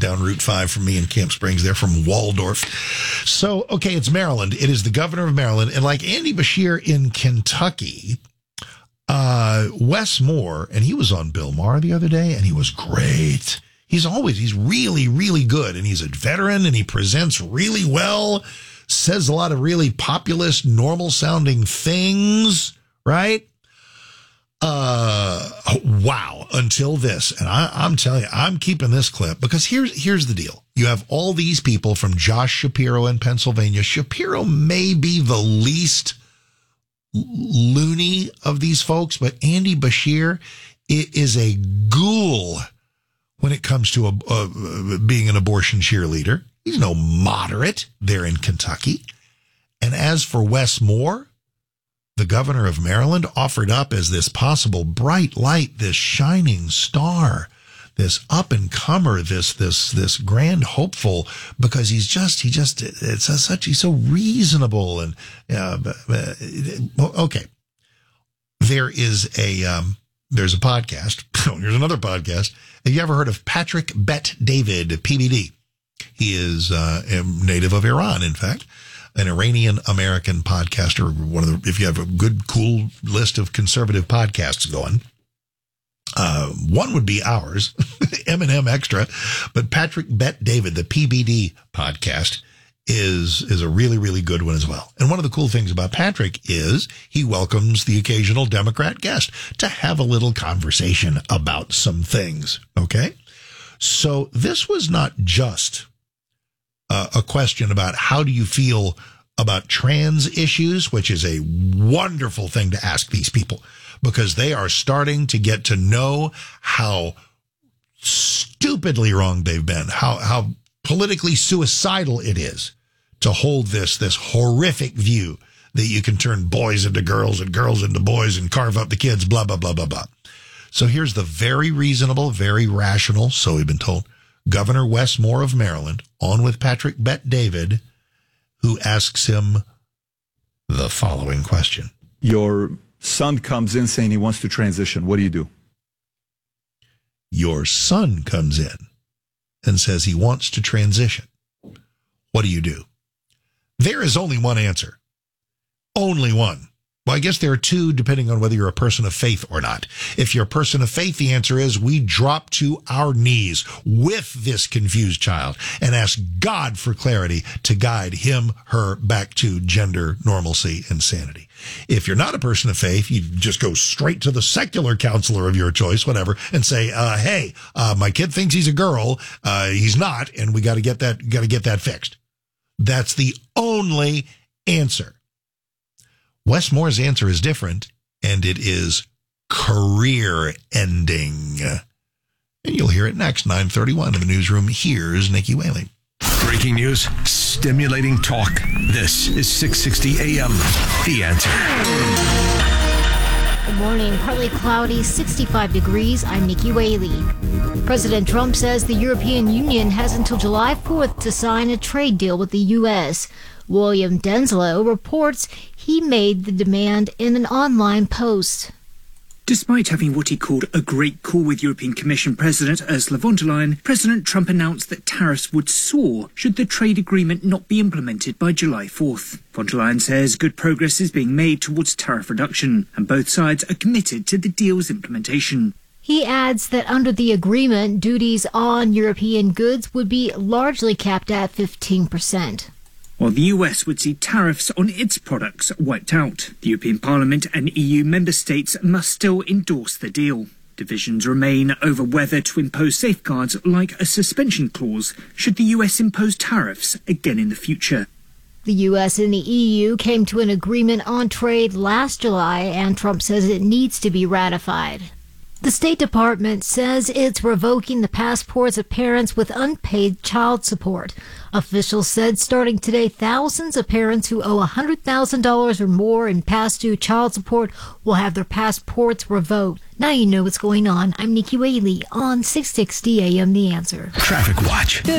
down Route 5 from me in Camp Springs. They're from Waldorf. So, okay, it's Maryland. It is the governor of Maryland. And like Andy Beshear in Kentucky, Wes Moore, and he was on Bill Maher the other day, and he was great. He's really, really good. And he's a veteran, and he presents really well, says a lot of really populist, normal-sounding things, right? Wow. Until this. And I'm telling you, I'm keeping this clip because here's the deal. You have all these people from Josh Shapiro in Pennsylvania. Shapiro may be the least loony of these folks, but Andy Beshear is a ghoul when it comes to being an abortion cheerleader. He's no moderate there in Kentucky. And as for Wes Moore, the governor of Maryland, offered up as this possible bright light, this shining star, this up and comer, this grand hopeful, because he's so reasonable. And okay, there's a podcast. Here's another podcast. Have you ever heard of Patrick Bet David, PBD? He is a native of Iran, in fact. An Iranian-American podcaster, if you have a good, cool list of conservative podcasts going, one would be ours, M&M Extra, but Patrick Bet David, the PBD podcast, is a really, really good one as well. And one of the cool things about Patrick is he welcomes the occasional Democrat guest to have a little conversation about some things, okay? So this was not just a question about how do you feel about trans issues, which is a wonderful thing to ask these people because they are starting to get to know how stupidly wrong they've been, how politically suicidal it is to hold this horrific view that you can turn boys into girls and girls into boys and carve up the kids, blah, blah, blah, blah, blah. So here's the very reasonable, very rational, so we've been told, Governor Wes Moore of Maryland, on with Patrick Bet David, who asks him the following question. Your son comes in saying he wants to transition. What do you do? Your son comes in and says he wants to transition. What do you do? There is only one answer. Only one. Well, I guess there are two, depending on whether you're a person of faith or not. If you're a person of faith, the answer is we drop to our knees with this confused child and ask God for clarity to guide him, her back to gender normalcy and sanity. If you're not a person of faith, you just go straight to the secular counselor of your choice, whatever, and say, hey, my kid thinks he's a girl. He's not, and we got to get that fixed. That's the only answer. Wes Moore's answer is different, and it is career-ending. And you'll hear it next, 9:31 in the newsroom. Here's Nikki Whaley. Breaking news, stimulating talk. This is 660 AM. The Answer. Good morning. Partly cloudy, 65 degrees. I'm Nikki Whaley. President Trump says the European Union has until July 4th to sign a trade deal with the U.S. William Denslow reports he made the demand in an online post. Despite having what he called a great call with European Commission President Ursula von der Leyen, President Trump announced that tariffs would soar should the trade agreement not be implemented by July 4th. Von der Leyen says good progress is being made towards tariff reduction, and both sides are committed to the deal's implementation. He adds that under the agreement, duties on European goods would be largely capped at 15%. While the US would see tariffs on its products wiped out. The European Parliament and EU member states must still endorse the deal. Divisions remain over whether to impose safeguards like a suspension clause should the US impose tariffs again in the future. The U.S. and the EU came to an agreement on trade last July, and Trump says it needs to be ratified. The State Department says it's revoking the passports of parents with unpaid child support. Officials said starting today, thousands of parents who owe $100,000 or more in past due child support will have their passports revoked. Now you know what's going on. I'm Nikki Whaley on 660 AM The Answer. Traffic Watch. Good